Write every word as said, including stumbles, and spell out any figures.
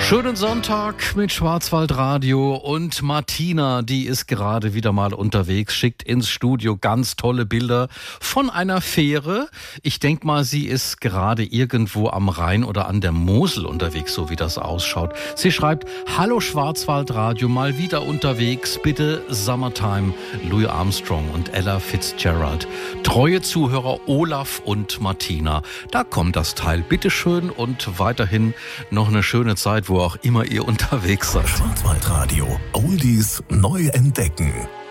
Schönen Sonntag mit Schwarzwaldradio und Martina, die ist gerade wieder mal unterwegs, schickt ins Studio ganz tolle Bilder von einer Fähre. Ich denke mal, sie ist gerade irgendwo am Rhein oder an der Mosel unterwegs, so wie das ausschaut. Sie schreibt, hallo Schwarzwaldradio, mal wieder unterwegs, bitte Summertime, Louis Armstrong und Ella Fitzgerald. Treue Zuhörer Olaf und Martina. Da kommt das Teil, bitteschön und weiterhin noch eine schöne Zeit, wo auch immer ihr unterwegs seid. Schwarzwaldradio. Oldies neu entdecken.